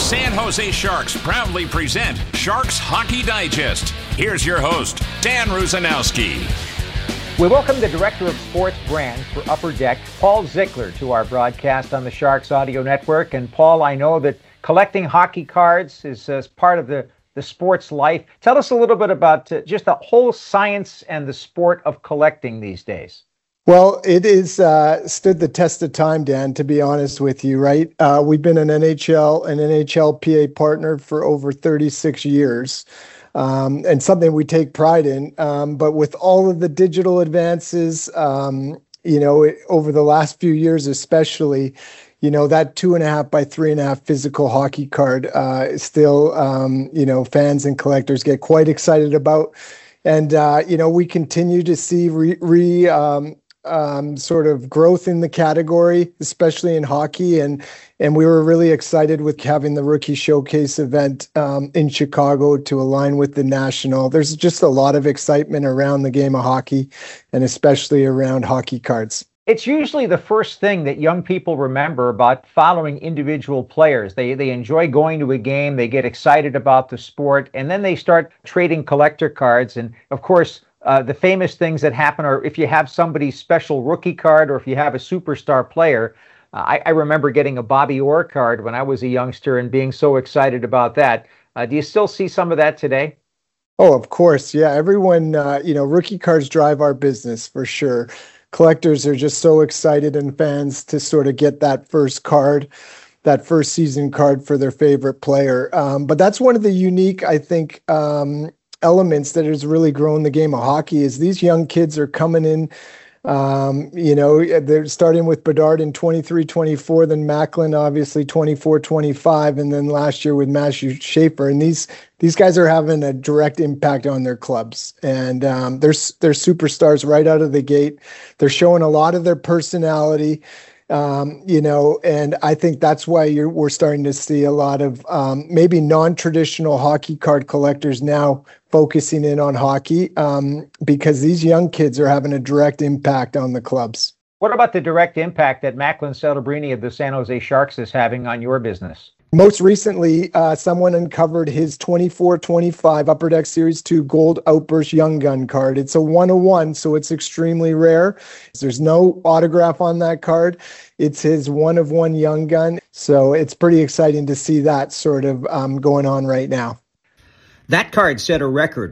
San Jose Sharks proudly present Sharks Hockey Digest. Here's your host, Dan Rusanowski. We welcome the Director of Sports Brand for Upper Deck, Paul Zickler, to our broadcast on the Sharks Audio Network. And Paul, I know that collecting hockey cards is part of the sports life. Tell us a little bit about just the whole science and the sport of collecting these days. Well, it is stood the test of time, Dan, to be honest with you, right? We've been an NHLPA partner for over 36 years, and something we take pride in. But with all of the digital advances, over the last few years especially, that 2.5 by 3.5 physical hockey card is still, fans and collectors get quite excited about. And, we continue to see sort of growth in the category, especially in hockey. And we were really excited with having the Rookie Showcase event in Chicago to align with the National. There's just a lot of excitement around the game of hockey, and especially around hockey cards. It's usually the first thing that young people remember about following individual players. They enjoy going to a game, they get excited about the sport, and then they start trading collector cards. And of course, the famous things that happen are if you have somebody's special rookie card or if you have a superstar player. I remember getting a Bobby Orr card when I was a youngster and being so excited about that. Do you still see some of that today? Oh, of course. Yeah, everyone, rookie cards drive our business for sure. Collectors are just so excited, and fans to sort of get that first card, that first season card for their favorite player. But that's one of the unique, I think, elements that has really grown the game of hockey is these young kids are coming in, they're starting with Bedard in 23-24, then Macklin obviously 24-25, and then last year with Matthew Schaefer. And these guys are having a direct impact on their clubs, and they're superstars right out of the gate. They're showing a lot of their personality. And I think that's why we're starting to see a lot of maybe non-traditional hockey card collectors now focusing in on hockey because these young kids are having a direct impact on the clubs. What about the direct impact that Macklin Celebrini of the San Jose Sharks is having on your business? Most recently, someone uncovered his 24-25 Upper Deck Series 2 Gold Outburst Young Gun card. It's a 1-of-1, so it's extremely rare. There's no autograph on that card. It's his 1-of-1 Young Gun. So it's pretty exciting to see that sort of going on right now. That card set a record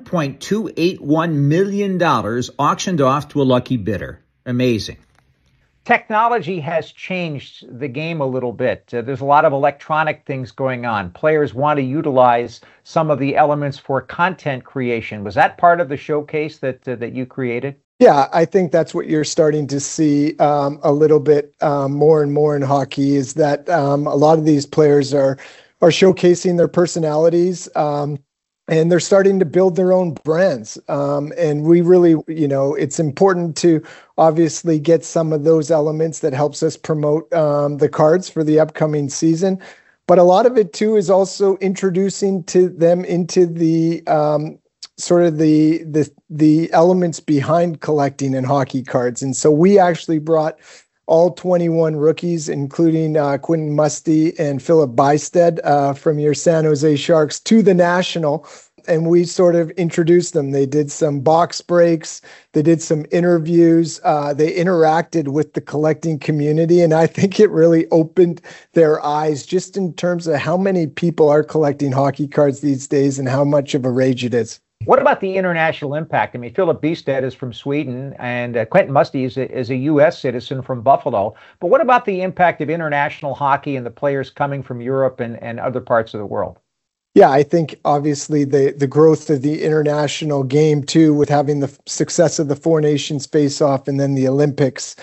$1.281 million auctioned off to a lucky bidder. Amazing. Technology has changed the game a little bit. There's a lot of electronic things going on. Players want to utilize some of the elements for content creation. Was that part of the showcase that you created? Yeah, I think that's what you're starting to see a little bit more and more in hockey is that a lot of these players are showcasing their personalities. And they're starting to build their own brands. And we really, it's important to obviously get some of those elements that helps us promote the cards for the upcoming season. But a lot of it, too, is also introducing to them into the sort of the elements behind collecting in hockey cards. And so we actually brought all 21 rookies, including Quentin Musty and Philip Bysted from your San Jose Sharks, to the National. And we sort of introduced them. They did some box breaks. They did some interviews. They interacted with the collecting community. And I think it really opened their eyes just in terms of how many people are collecting hockey cards these days and how much of a rage it is. What about the international impact? I mean, Philip Bysted is from Sweden, and Quentin Musty is a U.S. citizen from Buffalo. But what about the impact of international hockey and the players coming from Europe and other parts of the world? Yeah, I think obviously the growth of the international game too, with having the success of the Four Nations face-off and then the Olympics,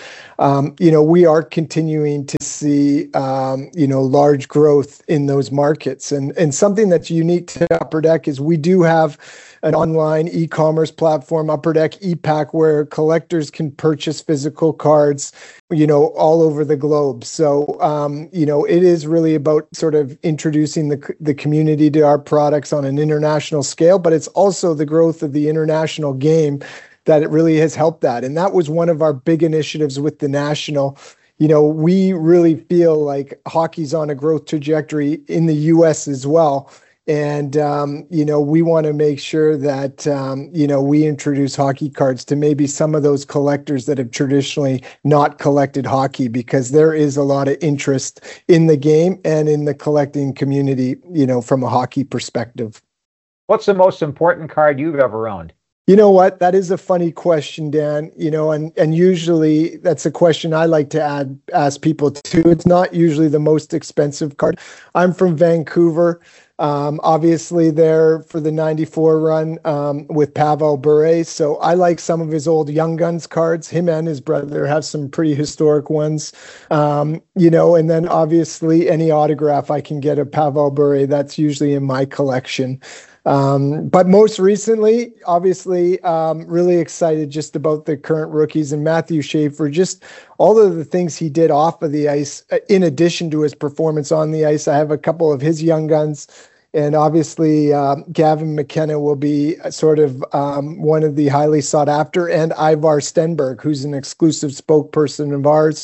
we are continuing to see, large growth in those markets. And something that's unique to Upper Deck is we do have an online e-commerce platform, Upper Deck ePack, where collectors can purchase physical cards, all over the globe. So, it is really about sort of introducing the community to our products on an international scale, but it's also the growth of the international game that it really has helped that. And that was one of our big initiatives with the National. we really feel like hockey's on a growth trajectory in the U.S. as well. And, we want to make sure that, we introduce hockey cards to maybe some of those collectors that have traditionally not collected hockey, because there is a lot of interest in the game and in the collecting community, from a hockey perspective. What's the most important card you've ever owned? You know what? That is a funny question, Dan. And usually that's a question I like to ask people too. It's not usually the most expensive card. I'm from Vancouver. Obviously there for the 94 run with Pavel Bure. So I like some of his old Young Guns cards. Him and his brother have some pretty historic ones. And then obviously any autograph I can get of Pavel Bure, that's usually in my collection. But most recently, obviously, really excited just about the current rookies and Matthew Schaefer, just all of the things he did off of the ice, in addition to his performance on the ice. I have a couple of his Young Guns, and obviously Gavin McKenna will be sort of one of the highly sought after, and Ivar Stenberg, who's an exclusive spokesperson of ours.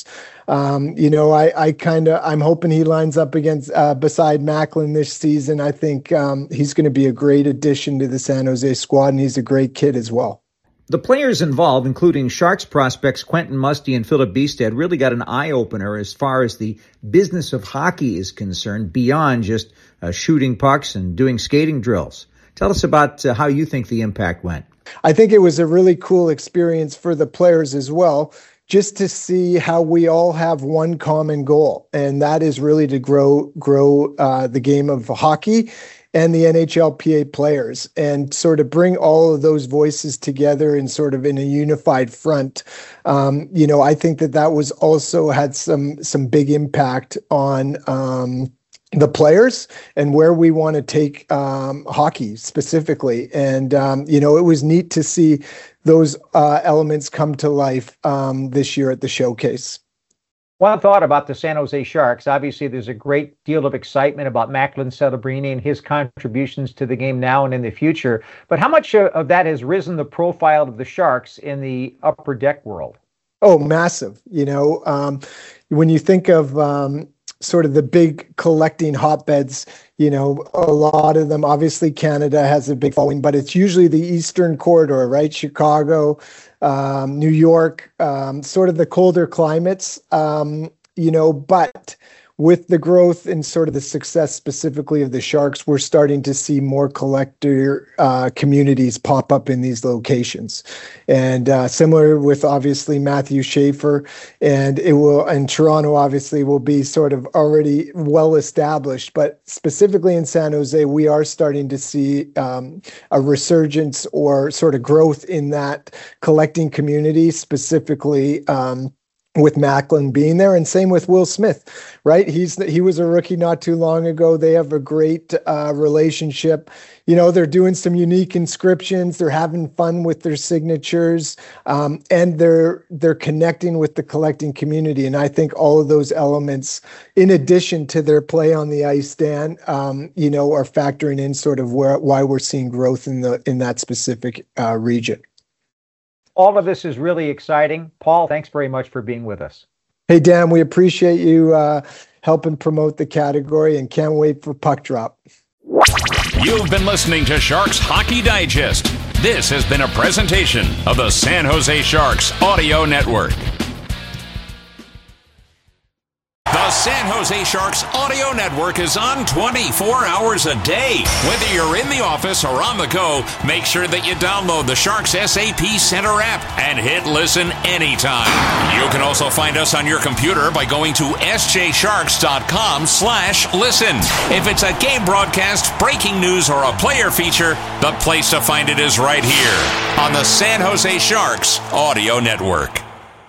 I'm hoping he lines up against beside Macklin this season. I think he's going to be a great addition to the San Jose squad, and he's a great kid as well. The players involved, including Sharks prospects Quentin Musty and Philip Beestead, really got an eye-opener as far as the business of hockey is concerned, beyond just shooting pucks and doing skating drills. Tell us about how you think the impact went. I think it was a really cool experience for the players as well, just to see how we all have one common goal, and that is really to grow the game of hockey and the NHLPA players, and sort of bring all of those voices together and sort of in a unified front. I think that was also had some big impact on the players and where we want to take hockey specifically. And, it was neat to see those elements come to life this year at the showcase. One thought about the San Jose Sharks. Obviously, there's a great deal of excitement about Macklin Celebrini and his contributions to the game now and in the future. But how much of that has risen the profile of the Sharks in the upper deck world? Oh, massive. When you think of sort of the big collecting hotbeds, a lot of them, obviously Canada has a big following, but it's usually the Eastern corridor, right? Chicago, New York, sort of the colder climates, but with the growth and sort of the success specifically of the Sharks, we're starting to see more collector communities pop up in these locations. And similar with obviously Matthew Schaefer, and Toronto obviously will be sort of already well established, but specifically in San Jose, we are starting to see a resurgence or sort of growth in that collecting community, specifically with Macklin being there, and same with Will Smith, right? He was a rookie not too long ago. They have a great relationship. They're doing some unique inscriptions. They're having fun with their signatures, and they're connecting with the collecting community. And I think all of those elements, in addition to their play on the ice, Dan, are factoring in sort of why we're seeing growth in that specific region. All of this is really exciting. Paul, thanks very much for being with us. Hey, Dan, we appreciate you helping promote the category and can't wait for Puck Drop. You've been listening to Sharks Hockey Digest. This has been a presentation of the San Jose Sharks Audio Network. The San Jose Sharks Audio Network is on 24 hours a day. Whether you're in the office or on the go, make sure that you download the Sharks SAP Center app and hit listen anytime. You can also find us on your computer by going to sjsharks.com/listen. If it's a game broadcast, breaking news, or a player feature, the place to find it is right here on the San Jose Sharks Audio Network.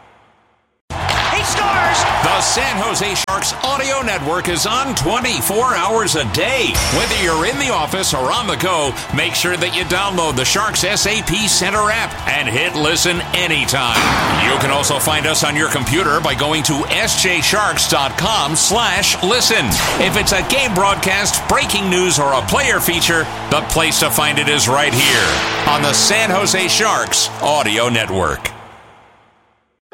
The San Jose Sharks Audio Network is on 24 hours a day. Whether you're in the office or on the go, make sure that you download the Sharks SAP Center app and hit listen anytime. You can also find us on your computer by going to sjsharks.com/listen. If it's a game broadcast, breaking news, or a player feature, the place to find it is right here on the San Jose Sharks Audio Network.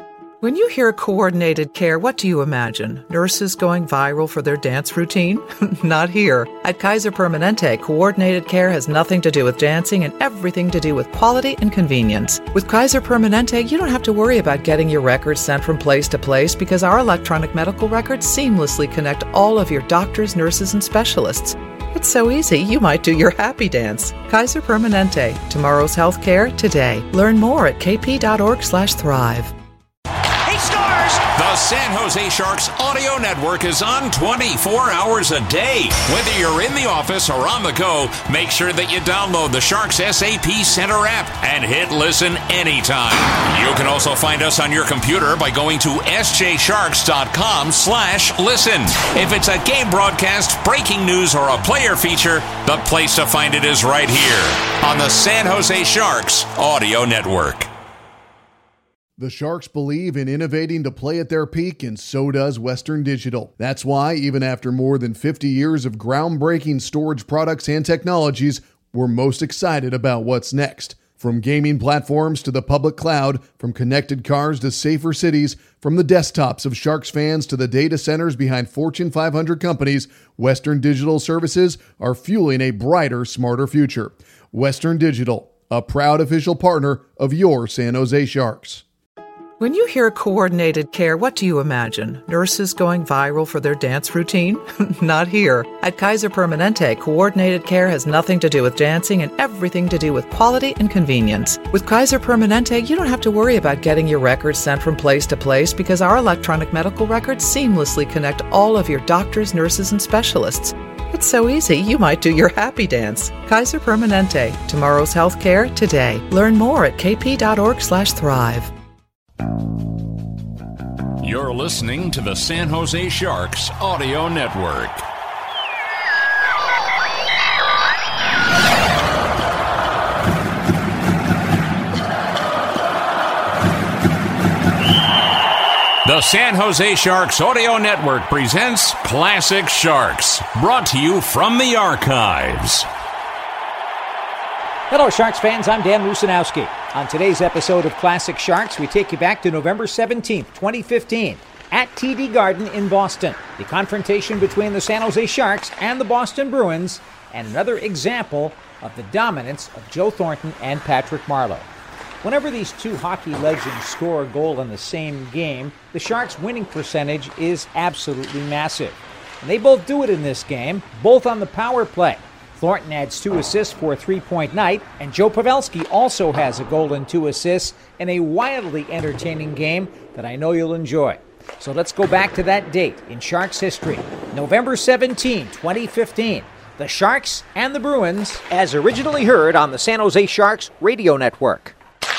When you hear coordinated care, what do you imagine? Nurses going viral for their dance routine? Not here. At Kaiser Permanente, coordinated care has nothing to do with dancing and everything to do with quality and convenience. With Kaiser Permanente, you don't have to worry about getting your records sent from place to place because our electronic medical records seamlessly connect all of your doctors, nurses, and specialists. It's so easy, you might do your happy dance. Kaiser Permanente. Tomorrow's healthcare today. Learn more at kp.org/thrive. The San Jose Sharks Audio Network is on 24 hours a day. Whether you're in the office or on the go, make sure that you download the Sharks SAP Center app and hit listen anytime. You can also find us on your computer by going to sjsharks.com/listen. If it's a game broadcast, breaking news, or a player feature, the place to find it is right here on the San Jose Sharks Audio Network. The Sharks believe in innovating to play at their peak, and so does Western Digital. That's why, even after more than 50 years of groundbreaking storage products and technologies, we're most excited about what's next. From gaming platforms to the public cloud, from connected cars to safer cities, from the desktops of Sharks fans to the data centers behind Fortune 500 companies, Western Digital services are fueling a brighter, smarter future. Western Digital, a proud official partner of your San Jose Sharks. When you hear coordinated care, what do you imagine? Nurses going viral for their dance routine? Not here. At Kaiser Permanente, coordinated care has nothing to do with dancing and everything to do with quality and convenience. With Kaiser Permanente, you don't have to worry about getting your records sent from place to place because our electronic medical records seamlessly connect all of your doctors, nurses, and specialists. It's so easy, you might do your happy dance. Kaiser Permanente. Tomorrow's healthcare today. Learn more at kp.org/thrive. You're listening to the San Jose Sharks Audio Network. The San Jose Sharks Audio Network presents Classic Sharks, brought to you from the archives. Hello, Sharks fans. I'm Dan Rusanowski. On today's episode of Classic Sharks, we take you back to November 17th, 2015, at TD Garden in Boston. The confrontation between the San Jose Sharks and the Boston Bruins, and another example of the dominance of Joe Thornton and Patrick Marleau. Whenever these two hockey legends score a goal in the same game, the Sharks' winning percentage is absolutely massive. And they both do it in this game, both on the power play. Thornton adds 2 assists for a 3-point night, and Joe Pavelski also has a goal and 2 assists in a wildly entertaining game that I know you'll enjoy. So let's go back to that date in Sharks history. November 17, 2015. The Sharks and the Bruins, as originally heard on the San Jose Sharks Radio Network.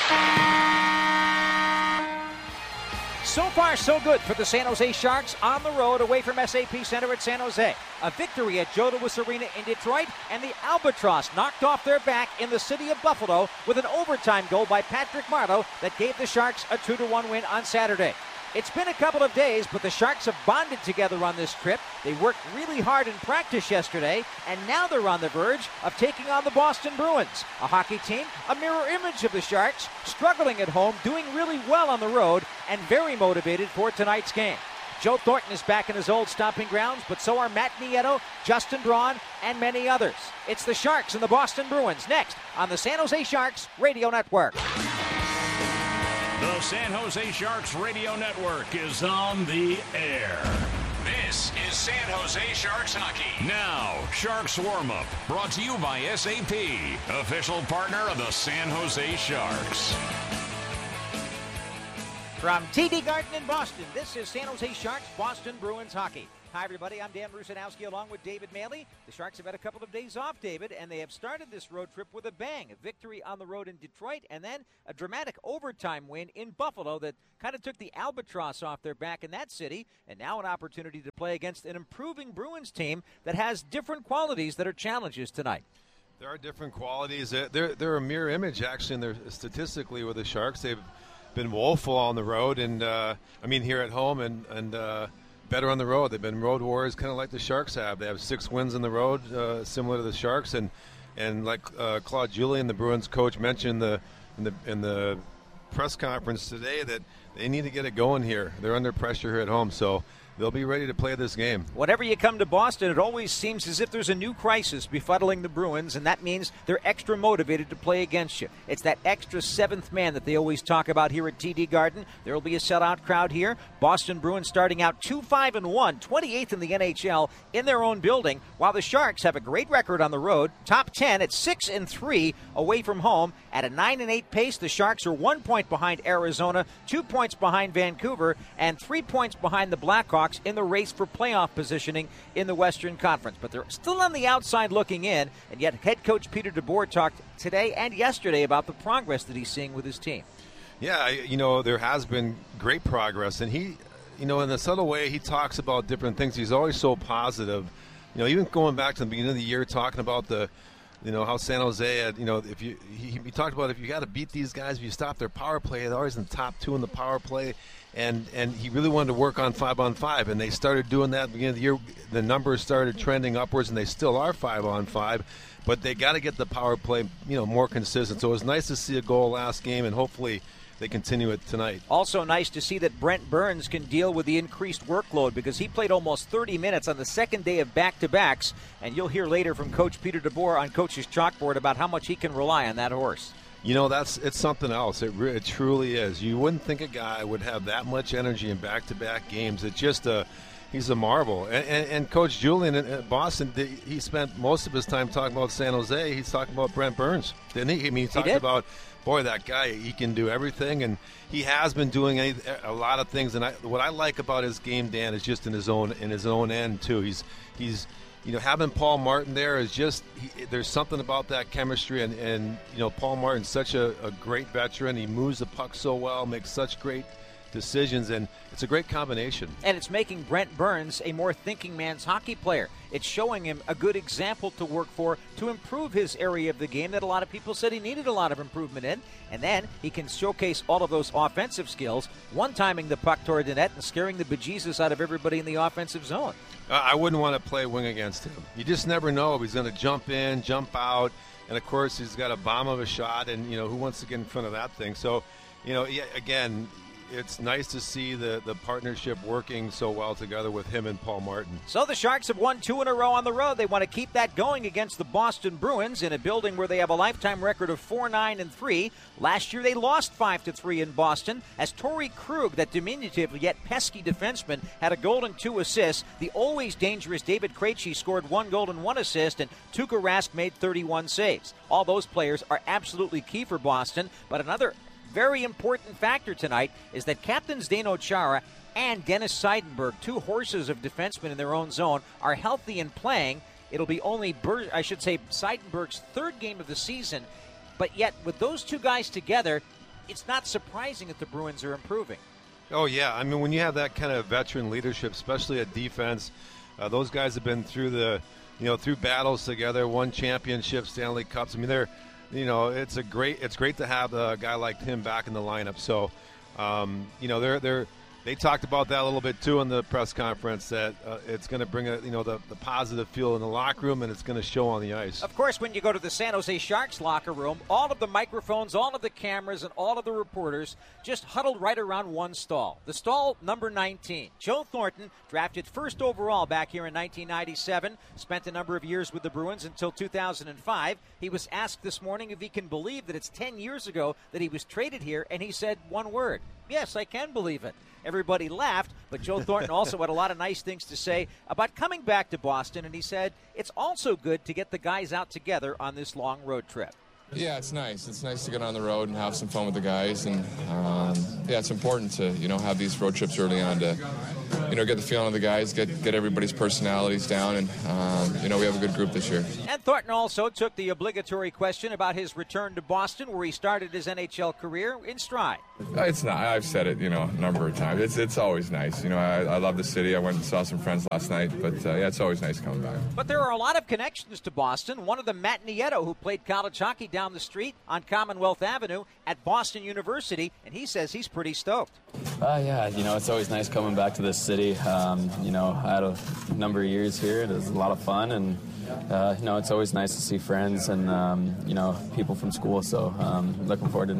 So far, so good for the San Jose Sharks on the road away from SAP Center at San Jose. A victory at Joe Louis Arena in Detroit, and the Albatross knocked off their back in the city of Buffalo with an overtime goal by Patrick Marleau that gave the Sharks a 2-1 win on Saturday. It's been a couple of days, but the Sharks have bonded together on this trip. They worked really hard in practice yesterday, and now they're on the verge of taking on the Boston Bruins, a hockey team, a mirror image of the Sharks, struggling at home, doing really well on the road, and very motivated for tonight's game. Joe Thornton is back in his old stomping grounds, but so are Matt Nieto, Justin Braun, and many others. It's the Sharks and the Boston Bruins next on the San Jose Sharks Radio Network. The San Jose Sharks Radio Network is on the air. This is San Jose Sharks Hockey. Now, Sharks Warm-Up, brought to you by SAP, official partner of the San Jose Sharks. From TD Garden in Boston, this is San Jose Sharks Boston Bruins Hockey. Hi, everybody. I'm Dan Rusanowski along with David Maley. The Sharks have had a couple of days off, David, and they have started this road trip with a bang. A victory on the road in Detroit, and then a dramatic overtime win in Buffalo that kind of took the Albatross off their back in that city, and now an opportunity to play against an improving Bruins team that has different qualities that are challenges tonight. There are different qualities. They're a mirror image, actually, and they're statistically with the Sharks. They've been woeful on the road, and here at home, and better on the road. They've been road warriors, kind of like the Sharks have. They have 6 wins on the road, similar to the Sharks, and like Claude Julien, the Bruins coach, mentioned in the press conference today that they need to get it going here. They're under pressure here at home, so they'll be ready to play this game. Whenever you come to Boston, it always seems as if there's a new crisis befuddling the Bruins, and that means they're extra motivated to play against you. It's that extra seventh man that they always talk about here at TD Garden. There will be a sellout crowd here. Boston Bruins starting out 2-5-1, 28th in the NHL in their own building, while the Sharks have a great record on the road, top 10 at 6-3 away from home. At a 9-8 pace, the Sharks are 1 point behind Arizona, 2 points behind Vancouver, and 3 points behind the Blackhawks in the race for playoff positioning in the Western Conference. But they're still on the outside looking in, and yet head coach Peter DeBoer talked today and yesterday about the progress that he's seeing with his team. Yeah, there has been great progress, and he, in a subtle way, he talks about different things. He's always so positive. Even going back to the beginning of the year, talking about how San Jose had, he talked about if you got to beat these guys, if you stop their power play, they're always in the top 2 in the power play. And he really wanted to work on 5-on-5, and they started doing that at the beginning of the year. The numbers started trending upwards, and they still are 5-on-5, but they got to get the power play, more consistent. So it was nice to see a goal last game, and hopefully they continue it tonight. Also nice to see that Brent Burns can deal with the increased workload, because he played almost 30 minutes on the second day of back-to-backs, and you'll hear later from Coach Peter DeBoer on Coach's Chalkboard about how much he can rely on that horse. It's something else. It truly is. You wouldn't think a guy would have that much energy in back-to-back games. It's just he's a marvel. And Coach Julian in Boston, he spent most of his time talking about San Jose. He's talking about Brent Burns, didn't he? He talked about, boy, that guy, he can do everything, and he has been doing a lot of things. And what I like about his game, Dan, is just in his own end too. He's having Paul Martin there is just there's something about that chemistry, and Paul Martin's such a great veteran. He moves the puck so well, makes such great decisions, and it's a great combination. And it's making Brent Burns a more thinking man's hockey player. It's showing him a good example to work for to improve his area of the game that a lot of people said he needed a lot of improvement in. And then he can showcase all of those offensive skills, one-timing the puck toward the net and scaring the bejesus out of everybody in the offensive zone. I wouldn't want to play wing against him. You just never know if he's going to jump in, jump out, and of course he's got a bomb of a shot, and who wants to get in front of that thing? So, again, it's nice to see the partnership working so well together with him and Paul Martin. So the Sharks have won 2 in a row on the road. They want to keep that going against the Boston Bruins in a building where they have a lifetime record of 4-9-3. Last year they lost 5-3 in Boston as Torrey Krug, that diminutive yet pesky defenseman, had a goal and 2 assists. The always dangerous David Krejci scored 1 goal and 1 assist, and Tuukka Rask made 31 saves. All those players are absolutely key for Boston, but another very important factor tonight is that Captain Zdeno Chara and Dennis Seidenberg, 2 horses of defensemen in their own zone, are healthy and playing. It'll be only, Seidenberg's 3rd game of the season, but yet with those 2 guys together, it's not surprising that the Bruins are improving. Oh, yeah. I mean, when you have that kind of veteran leadership, especially at defense, those guys have been through through battles together, won championships, Stanley Cups. I mean, they're it's great to have a guy like him back in the lineup. So, they talked about that a little bit too in the press conference, that it's going to bring the positive feel in the locker room, and it's going to show on the ice. Of course, when you go to the San Jose Sharks locker room, all of the microphones, all of the cameras, and all of the reporters just huddled right around one stall. The stall number 19. Joe Thornton, drafted 1st overall back here in 1997, spent a number of years with the Bruins until 2005. He was asked this morning if he can believe that it's 10 years ago that he was traded here, and he said one word: yes, I can believe it. Everybody laughed, but Joe Thornton also had a lot of nice things to say about coming back to Boston, and he said it's also good to get the guys out together on this long road trip. Yeah, it's nice. It's nice to get on the road and have some fun with the guys, and it's important to have these road trips early on to get the feeling of the guys, get everybody's personalities down, and we have a good group this year. And Thornton also took the obligatory question about his return to Boston, where he started his NHL career, in stride. It's not. I've said it, a number of times. It's always nice. I love the city. I went and saw some friends last night, but it's always nice coming back. But there are a lot of connections to Boston. One of them, Matt Nieto, who played college hockey down the street on Commonwealth Avenue at Boston University, and he says he's pretty stoked. It's always nice coming back to this city. I had a number of years here. It was a lot of fun, and it's always nice to see friends and people from school. So looking forward to tonight.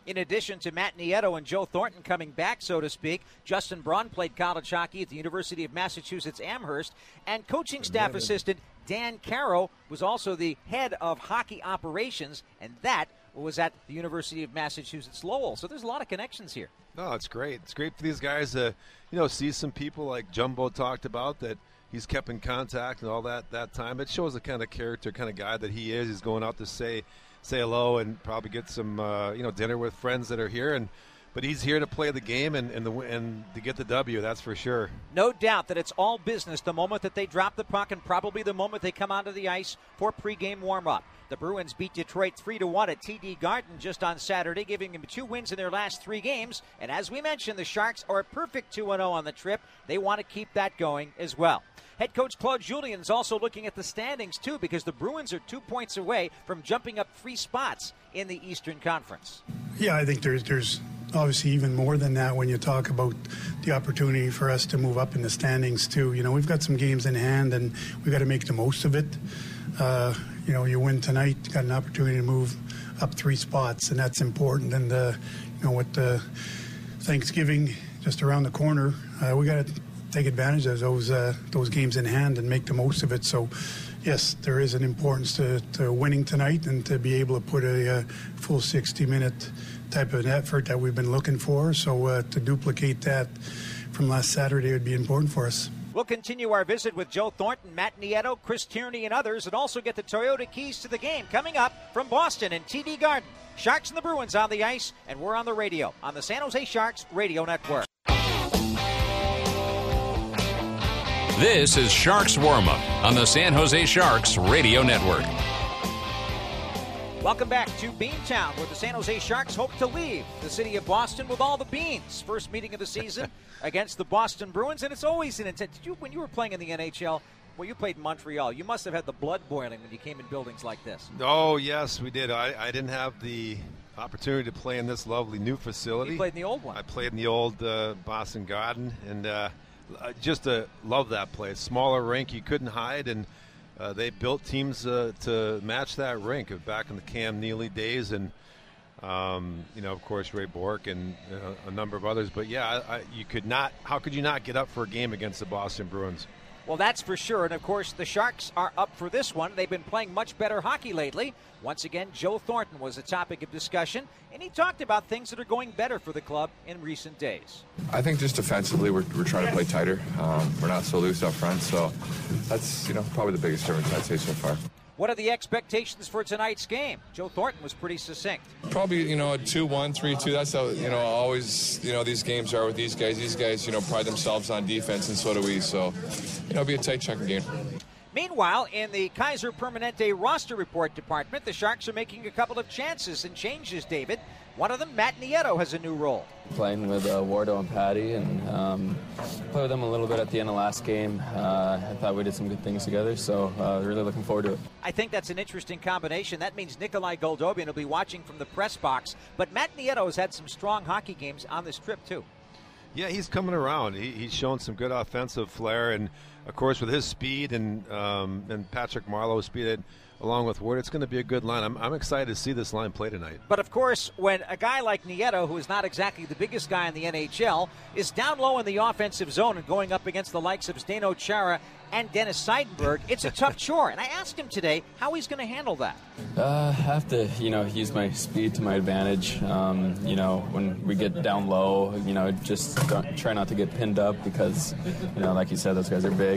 In addition to Matt Nieto and Joe Thornton coming back, so to speak, Justin Braun played college hockey at the University of Massachusetts Amherst, and coaching staff assistant Dan Caro was also the head of hockey operations, and that was at the University of Massachusetts Lowell. So there's a lot of connections here. No, it's great. It's great for these guys to, see some people like Jumbo talked about that he's kept in contact and all that time. It shows the kind of character, kind of guy that he is. He's going out to say hello and probably get some, dinner with friends that are here. But he's here to play the game and to get the W, that's for sure. No doubt that it's all business the moment that they drop the puck and probably the moment they come onto the ice for pregame warm-up. The Bruins beat Detroit 3-1 at TD Garden just on Saturday, giving them 2 wins in their last 3 games. And as we mentioned, the Sharks are a perfect 2-0 on the trip. They want to keep that going as well. Head coach Claude Julien is also looking at the standings, too, because the Bruins are 2 points away from jumping up 3 spots in the Eastern Conference. Yeah, I think there's obviously even more than that when you talk about the opportunity for us to move up in the standings, too. We've got some games in hand, and we've got to make the most of it. You win tonight, you got an opportunity to move up 3 spots, and that's important. And, with Thanksgiving just around the corner, we got to take advantage of those games in hand and make the most of it. So, yes, there is an importance to winning tonight and to be able to put a full 60-minute type of an effort that we've been looking for. So to duplicate that from last Saturday would be important for us. We'll continue our visit with Joe Thornton, Matt Nieto, Chris Tierney, and others, and also get the Toyota keys to the game coming up from Boston and TD Garden. Sharks and the Bruins on the ice, and we're on the radio on the San Jose Sharks Radio Network. This is Sharks Warm-Up on the San Jose Sharks Radio Network. Welcome back to Beantown, where the San Jose Sharks hope to leave the city of Boston with all the beans. First meeting of the season against the Boston Bruins, and it's always an intense. When you were playing in the NHL, you played in Montreal, you must have had the blood boiling when you came in buildings like this. Oh, yes, we did. I didn't have the opportunity to play in this lovely new facility. You played in the old one. I played in the old Boston Garden, and I just love that place. Smaller rink, you couldn't hide, and they built teams to match that rink back in the Cam Neely days, and of course Ray Bourque and a number of others. But yeah, you could not. How could you not get up for a game against the Boston Bruins? Well, that's for sure. And of course, the Sharks are up for this one. They've been playing much better hockey lately. Once again, Joe Thornton was a topic of discussion, and he talked about things that are going better for the club in recent days. I think just defensively, we're trying to play tighter. We're not so loose up front, so that's probably the biggest difference I'd say so far. What are the expectations for tonight's game? Joe Thornton was pretty succinct. Probably, a 2-1, 3-2. That's how, always, these games are with these guys. These guys, pride themselves on defense, and so do we. So, it'll be a tight checking game. Meanwhile, in the Kaiser Permanente roster report department, the Sharks are making a couple of chances and changes, David. One of them, Matt Nieto, has a new role. Playing with Wardo and Patty, and played with them a little bit at the end of last game. I thought we did some good things together, so really looking forward to it. I think that's an interesting combination. That means Nikolai Goldobin will be watching from the press box. But Matt Nieto has had some strong hockey games on this trip, too. Yeah, he's coming around. He's shown some good offensive flair, and of course with his speed and Patrick Marleau's speed, along with Ward, it's going to be a good line. I'm excited to see this line play tonight. But of course, when a guy like Nieto, who is not exactly the biggest guy in the NHL, is down low in the offensive zone and going up against the likes of Zdeno Chara and Dennis Seidenberg, it's a tough chore. And I asked him today how he's going to handle that. I have to, use my speed to my advantage. When we get down low, just try not to get pinned up because, like you said, those guys are big.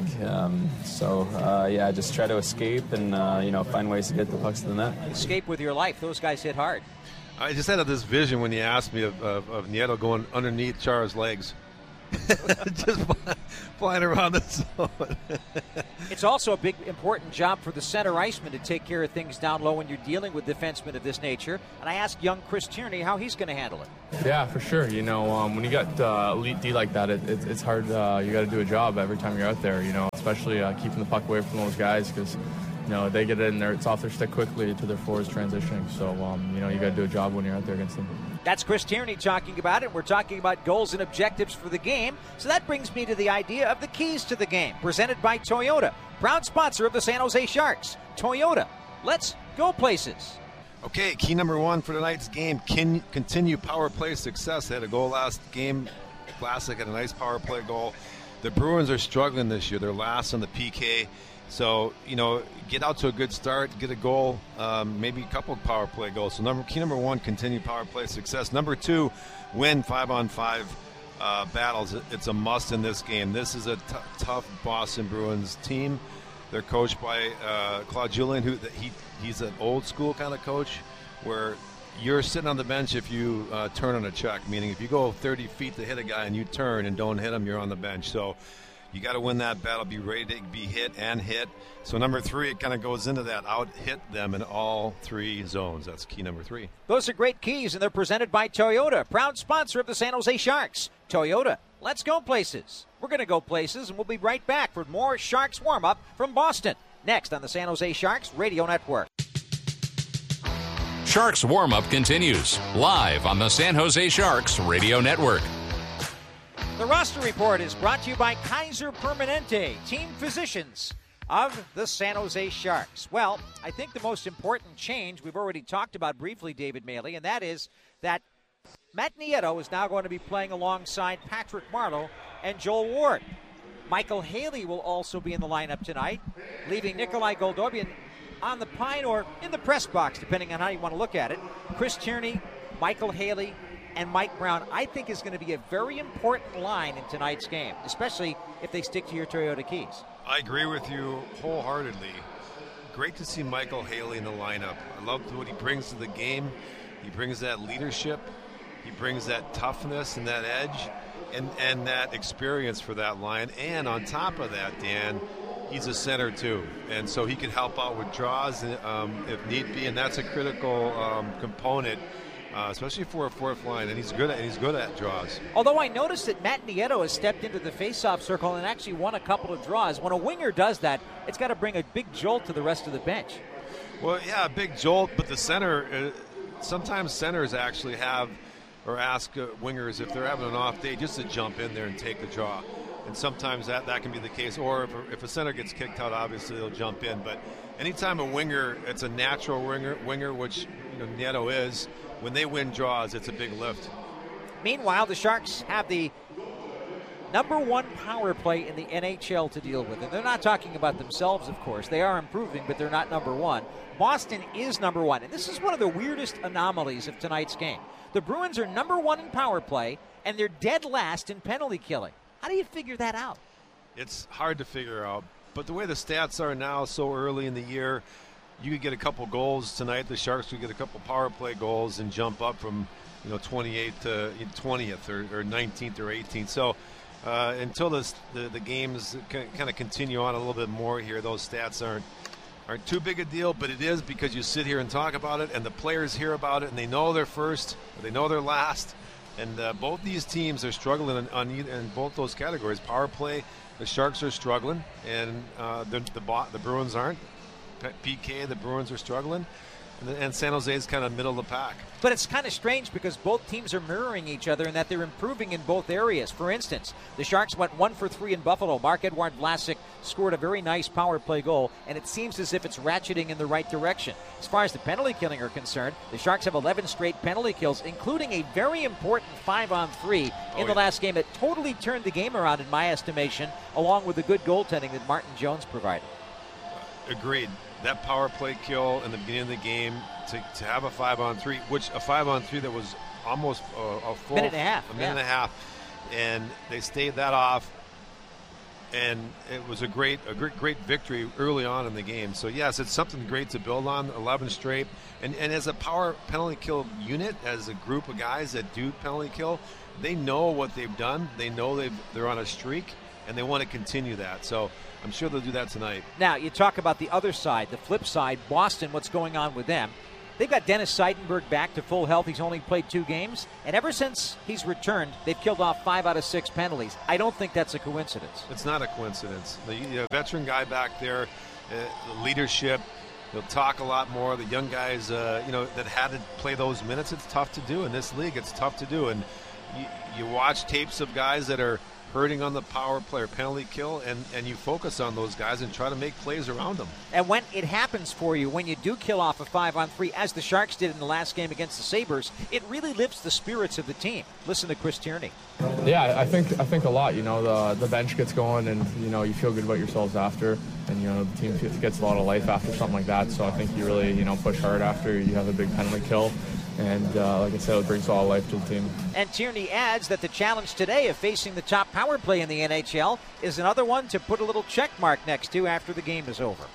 Just try to escape and, find ways to get the pucks to the net. Escape with your life. Those guys hit hard. I just had this vision when you asked me of Nieto going underneath Chara's legs. Just flying around the zone. It's also a big, important job for the center iceman to take care of things down low when you're dealing with defensemen of this nature. And I asked young Chris Tierney how he's going to handle it. Yeah, for sure. When you got elite D like that, it's hard. You got to do a job every time you're out there, especially keeping the puck away from those guys because they get it in there. It's off their stick quickly to their forwards transitioning. So, you got to do a job when you're out there against them. That's Chris Tierney talking about it. We're talking about goals and objectives for the game. So that brings me to the idea of the keys to the game, presented by Toyota, proud sponsor of the San Jose Sharks. Toyota, let's go places. Okay, key number one for tonight's game, continue power play success. They had a goal last game. Classic had a nice power play goal. The Bruins are struggling this year. They're last on the PK. So, get out to a good start, get a goal, maybe a couple of power play goals. So key number one, continue power play success. Number two, win 5-on-5 battles. It's a must in this game. This is a tough Boston Bruins team. They're coached by Claude Julien, he's an old school kind of coach where you're sitting on the bench if you turn on a check, meaning if you go 30 feet to hit a guy and you turn and don't hit him, you're on the bench. So you got to win that battle, be ready to be hit and hit. So number three, it kind of goes into that. Out-hit them in all three zones. That's key number three. Those are great keys, and they're presented by Toyota, proud sponsor of the San Jose Sharks. Toyota, let's go places. We're going to go places, and we'll be right back for more Sharks warm-up from Boston. Next on the San Jose Sharks Radio Network. Sharks warm-up continues live on the San Jose Sharks Radio Network. The roster report is brought to you by Kaiser Permanente, team physicians of the San Jose Sharks. Well, I think the most important change we've already talked about briefly, David Maley, and that is that Matt Nieto is now going to be playing alongside Patrick Marleau and Joel Ward. Michael Haley will also be in the lineup tonight, leaving Nikolai Goldobin on the pine or in the press box, depending on how you want to look at it. Chris Tierney, Michael Haley, and Mike Brown, I think, is going to be a very important line in tonight's game, especially if they stick to your Toyota keys. I agree with you wholeheartedly. Great to see Michael Haley in the lineup. I love what he brings to the game. He brings that leadership. He brings that toughness and that edge and that experience for that line. And on top of that, Dan, he's a center too. And so he can help out with draws if need be. And that's a critical component. Especially for a fourth line, and he's good at draws. Although I noticed that Matt Nieto has stepped into the faceoff circle and actually won a couple of draws. When a winger does that, it's got to bring a big jolt to the rest of the bench. Well, yeah, a big jolt, but the center, sometimes centers actually have or ask wingers if they're having an off day just to jump in there and take the draw. And sometimes that can be the case. Or if a center gets kicked out, obviously they'll jump in. But anytime a winger, it's a natural winger, which Nieto is. When they win draws, it's a big lift. Meanwhile, the Sharks have the number one power play in the NHL to deal with. And they're not talking about themselves, of course. They are improving, but they're not number one. Boston is number one. And this is one of the weirdest anomalies of tonight's game. The Bruins are number one in power play, and they're dead last in penalty killing. How do you figure that out? It's hard to figure out. But the way the stats are now so early in the year, you could get a couple goals tonight. The Sharks could get a couple power play goals and jump up from 28th to 20th or 19th or 18th. So until the games kind of continue on a little bit more here, those stats aren't too big a deal. But it is because you sit here and talk about it, and the players hear about it, and they know they're first, or they know they're last. And both these teams are struggling in both those categories. Power play, the Sharks are struggling, and the Bruins aren't. PK, the Bruins are struggling, and San Jose is kind of middle of the pack. But it's kind of strange because both teams are mirroring each other and that they're improving in both areas. For instance, the Sharks went 1 for 3 in Buffalo. Marc-Edouard Vlasic scored a very nice power play goal, and it seems as if it's ratcheting in the right direction. As far as the penalty killing are concerned, the Sharks have 11 straight penalty kills, including a very important 5-on-3 in the last game that totally turned the game around, in my estimation, along with the good goaltending that Martin Jones provided. Agreed. That power play kill in the beginning of the game to have a 5-on-3, which a 5-on-3 that was almost a full minute and a half. minute and a half, and they stayed that off, and it was a great victory early on in the game. So yes, it's something great to build on. 11 straight, and as a power penalty kill unit, as a group of guys that do penalty kill, they know what they've done. They know they're on a streak, and they want to continue that. So I'm sure they'll do that tonight. Now, you talk about the other side, the flip side, Boston, what's going on with them. They've got Dennis Seidenberg back to full health. He's only played 2 games. And ever since he's returned, they've killed off 5 out of 6 penalties. I don't think that's a coincidence. It's not a coincidence. The veteran guy back there, the leadership, he'll talk a lot more. The young guys, that had to play those minutes, it's tough to do. In this league, it's tough to do. And you watch tapes of guys that are hurting on the power play or penalty kill, and you focus on those guys and try to make plays around them. And when it happens for you, when you do kill off a 5-on-3, as the Sharks did in the last game against the Sabres, it really lifts the spirits of the team. Listen to Chris Tierney. Yeah, I think a lot. The bench gets going, and you feel good about yourselves after, and the team gets a lot of life after something like that. So I think you really push hard after you have a big penalty kill. And like I said, it brings a lot of life to the team. And Tierney adds that the challenge today of facing the top power play in the NHL is another one to put a little check mark next to after the game is over.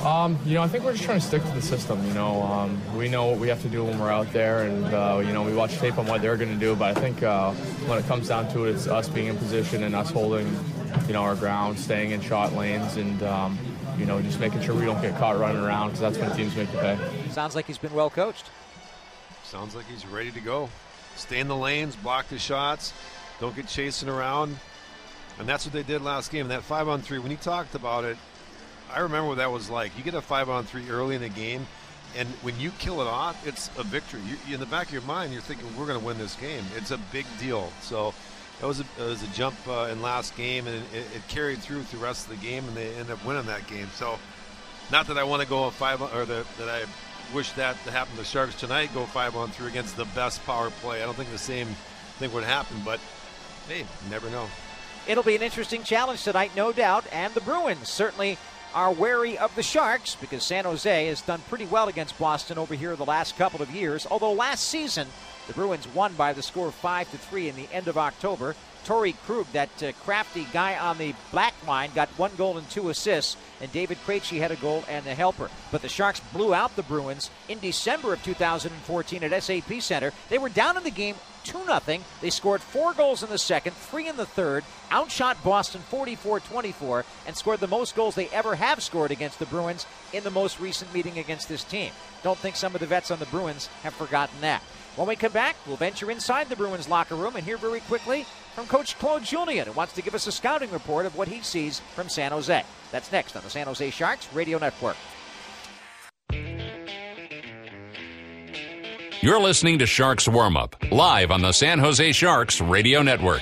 I think we're just trying to stick to the system. We know what we have to do when we're out there, and we watch tape on what they're going to do. But I think when it comes down to it, it's us being in position and us holding, our ground, staying in shot lanes, and just making sure we don't get caught running around, because that's when teams make you pay. Sounds like he's been well coached. Sounds like he's ready to go. Stay in the lanes, block the shots, don't get chasing around. And that's what they did last game. That 5-on-3, when he talked about it, I remember what that was like. You get a 5-on-3 early in the game, and when you kill it off, it's a victory. You, in the back of your mind, you're thinking, we're going to win this game. It's a big deal. So it was a jump in last game, and it carried through the rest of the game, and they ended up winning that game. So not that I want to go that I wish that to happen to the Sharks tonight, go 5-on-3 against the best power play. I don't think the same thing would happen, but hey, you never know. It'll be an interesting challenge tonight, no doubt, and the Bruins certainly are wary of the Sharks because San Jose has done pretty well against Boston over here the last couple of years, although last season the Bruins won by the score of 5-3 in the end of October. Torrey Krug, that crafty guy on the black line, got 1 goal and 2 assists, and David Krejci had a goal and a helper. But the Sharks blew out the Bruins in December of 2014 at SAP Center. They were down in the game 2-0. They scored 4 goals in the second, 3 in the third, outshot Boston 44-24, and scored the most goals they ever have scored against the Bruins in the most recent meeting against this team. Don't think some of the vets on the Bruins have forgotten that. When we come back, we'll venture inside the Bruins locker room and hear very quickly from Coach Claude Julien, who wants to give us a scouting report of what he sees from San Jose. That's next on the San Jose Sharks Radio Network. You're listening to Sharks Warm-Up, live on the San Jose Sharks Radio Network.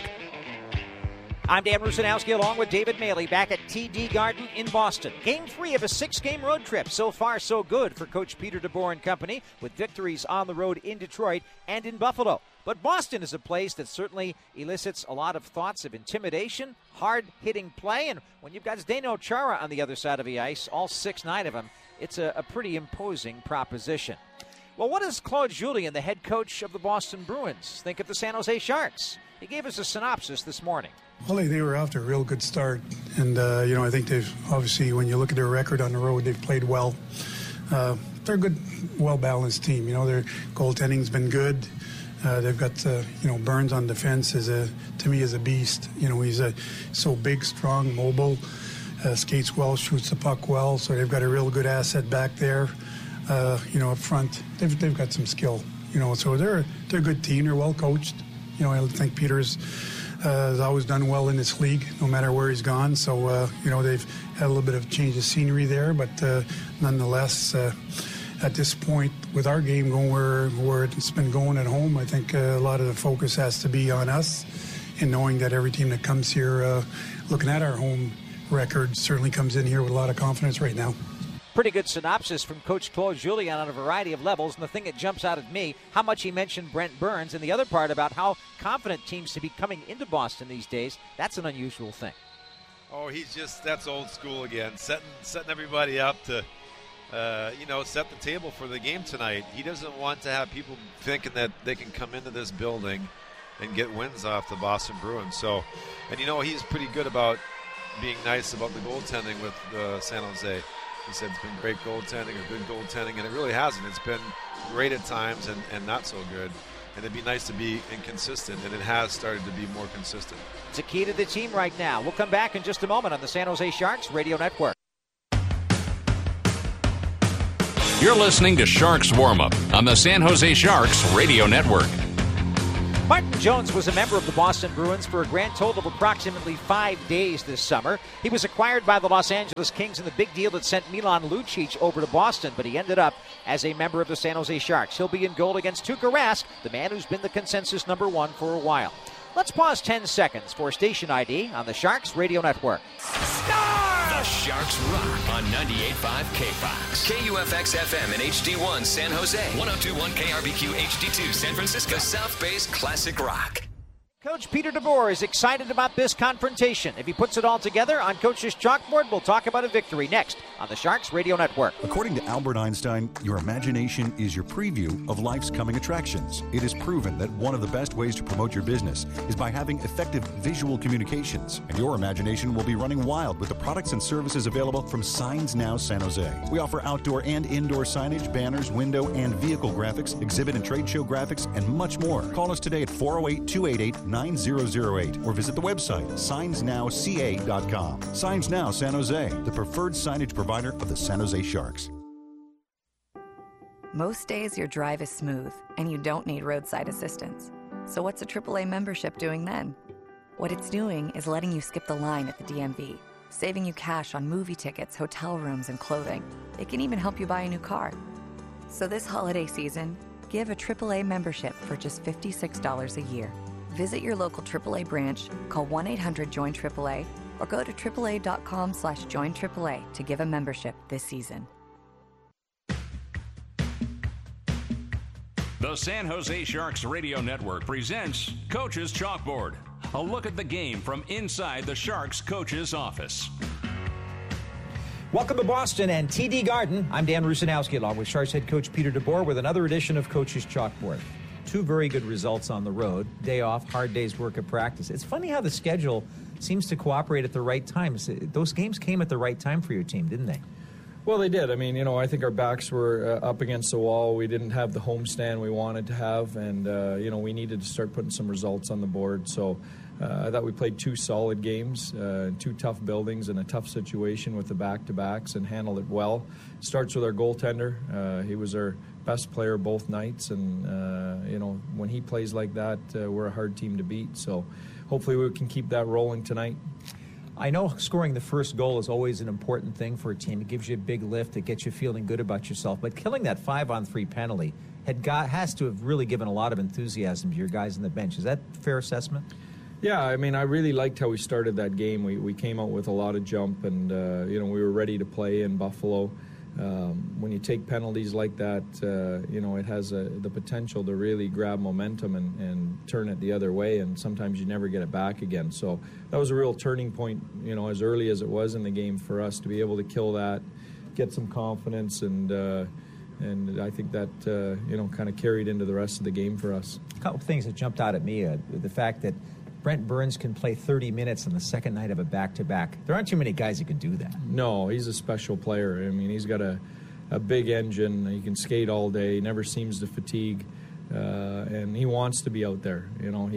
I'm Dan Rusanowski along with David Maley back at TD Garden in Boston. Game 3 of a 6-game road trip. So far, so good for Coach Peter DeBoer and company, with victories on the road in Detroit and in Buffalo. But Boston is a place that certainly elicits a lot of thoughts of intimidation, hard-hitting play, and when you've got Zdeno Chara on the other side of the ice, all 6'9" of him, it's a pretty imposing proposition. Well, what does Claude Julien, the head coach of the Boston Bruins, think of the San Jose Sharks? He gave us a synopsis this morning. Well, they were off to a real good start. And, I think they've, obviously, when you look at their record on the road, they've played well. They're a good, well-balanced team. Their goaltending's been good. They've got, Burns on defense to me is a beast. He's so big, strong, mobile, skates well, shoots the puck well. So they've got a real good asset back there. Up front, they've got some skill. So they're a good team. They're well coached. I think Peters has always done well in this league, no matter where he's gone. So they've had a little bit of change of scenery there, but nonetheless, at this point with our game going where it's been going at home, I think a lot of the focus has to be on us, and knowing that every team that comes here, looking at our home record, certainly comes in here with a lot of confidence right now. Pretty good synopsis from Coach Claude Julien on a variety of levels, and the thing that jumps out at me, how much he mentioned Brent Burns, and the other part about how confident teams to be coming into Boston these days. That's an unusual thing. Oh, that's old school again, setting everybody up to, set the table for the game tonight. He doesn't want to have people thinking that they can come into this building and get wins off the Boston Bruins. So, and he's pretty good about being nice about the goaltending with San Jose. He said it's been great goaltending or good goaltending, and it really hasn't. It's been great at times and not so good. And it'd be nice to be inconsistent, and it has started to be more consistent. It's a key to the team right now. We'll come back in just a moment on the San Jose Sharks Radio Network. You're listening to Sharks Warm-Up on the San Jose Sharks Radio Network. Martin Jones was a member of the Boston Bruins for a grand total of approximately 5 days this summer. He was acquired by the Los Angeles Kings in the big deal that sent Milan Lucic over to Boston, but he ended up as a member of the San Jose Sharks. He'll be in goal against Tuukka Rask, the man who's been the consensus number 1 for a while. Let's pause 10 seconds for station ID on the Sharks Radio Network. The Sharks rock on 98.5 KFOX. KUFX FM and HD1 San Jose. 102.1 KRBQ HD2 San Francisco. South Bay's classic rock. Coach Peter DeBoer is excited about this confrontation. If he puts it all together on Coach's Chalkboard, we'll talk about a victory next on the Sharks Radio Network. According to Albert Einstein, your imagination is your preview of life's coming attractions. It is proven that one of the best ways to promote your business is by having effective visual communications. And your imagination will be running wild with the products and services available from Signs Now San Jose. We offer outdoor and indoor signage, banners, window and vehicle graphics, exhibit and trade show graphics, and much more. Call us today at 408-288-9008 or visit the website signsnowca.com. Signs Now San Jose, the preferred signage provider of the San Jose Sharks. Most days your drive is smooth and you don't need roadside assistance. So what's a AAA membership doing then? What it's doing is letting you skip the line at the DMV, saving you cash on movie tickets, hotel rooms, and clothing. It can even help you buy a new car. So this holiday season, give a AAA membership for just $56 a year. Visit your local AAA branch, call 1-800-JOIN-AAA, or go to AAA.com/join-AAA to give a membership this season. The San Jose Sharks Radio Network presents Coach's Chalkboard, a look at the game from inside the Sharks coach's office. Welcome to Boston and TD Garden. I'm Dan Rusanowski, along with Sharks head coach Peter DeBoer, with another edition of Coach's Chalkboard. Two very good results on the road. Day off, hard day's work of practice. It's funny how the schedule seems to cooperate at the right times. Those games came at the right time for your team, didn't they? Well, they did. I mean, I think our backs were up against the wall. We didn't have the homestand we wanted to have, and, we needed to start putting some results on the board. So I thought we played two solid games, two tough buildings in a tough situation with the back-to-backs and handled it well. Starts with our goaltender. He was our best player both nights, and, when he plays like that, we're a hard team to beat. So hopefully we can keep that rolling tonight. I know scoring the first goal is always an important thing for a team. It gives you a big lift. It gets you feeling good about yourself. But killing that 5-on-3 penalty has to have really given a lot of enthusiasm to your guys on the bench. Is that a fair assessment? Yeah, I mean, I really liked how we started that game. We came out with a lot of jump, and, we were ready to play in Buffalo. When you take penalties like that, it has the potential to really grab momentum and turn it the other way, and sometimes you never get it back again. So that was a real turning point, as early as it was in the game for us to be able to kill that, get some confidence, and I think that, kind of carried into the rest of the game for us. A couple of things that jumped out at me, the fact that Brent Burns can play 30 minutes on the second night of a back-to-back. There aren't too many guys who can do that. No, he's a special player. I mean, he's got a big engine. He can skate all day, never seems to fatigue, and he wants to be out there.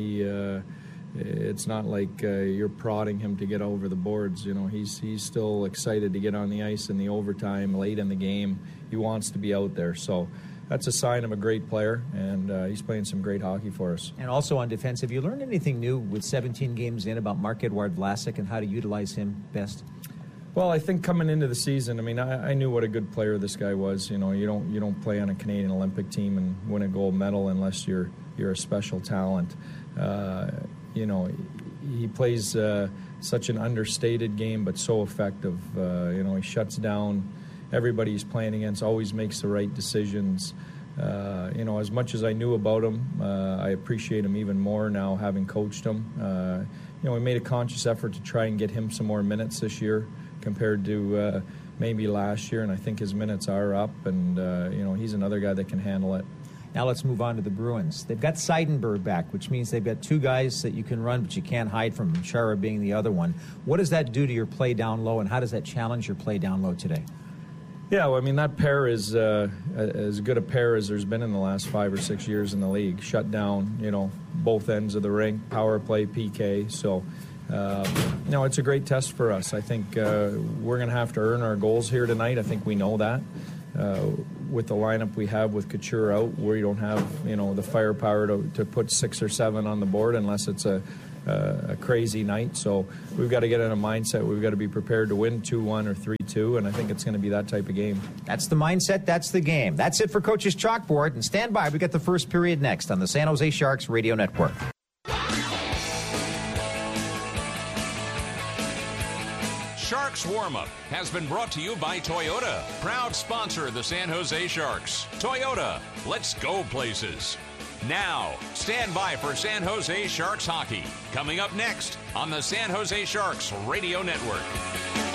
It's not like you're prodding him to get over the boards. He's still excited to get on the ice in the overtime, late in the game. He wants to be out there. So that's a sign of a great player, and he's playing some great hockey for us. And also on defense, have you learned anything new with 17 games in about Marc-Edouard Vlasic and how to utilize him best? Well, I think coming into the season, I mean, I knew what a good player this guy was. You don't play on a Canadian Olympic team and win a gold medal unless you're a special talent. He plays such an understated game, but so effective. He shuts down everybody he's playing against, always makes the right decisions. As much as I knew about him, I appreciate him even more now, having coached him. We made a conscious effort to try and get him some more minutes this year compared to maybe last year, and I think his minutes are up, and he's another guy that can handle it. Now let's move on to the Bruins. They've got Seidenberg back, which means they've got two guys that you can run, but you can't hide from them, Chara being the other one. What does that do to your play down low, and how does that challenge your play down low today? Yeah, well, I mean, that pair is as good a pair as there's been in the last 5 or 6 years in the league. Shut down, both ends of the rink, power play, PK. So, it's a great test for us. I think we're going to have to earn our goals here tonight. I think we know that. With the lineup we have with Couture out, we don't have, the firepower to put 6 or 7 on the board unless it's a crazy night. So we've got to get in a mindset. We've got to be prepared to win 2-1 or 3-2, and I think it's going to be that type of game. That's the mindset. That's the game. That's it for Coach's Chalkboard. And stand by. We got the first period next on the San Jose Sharks Radio Network. warm-up has been brought to you by Toyota, proud sponsor of the San Jose Sharks. Toyota, let's go places. Now, stand by for San Jose Sharks hockey. Coming up next on the San Jose Sharks Radio Network.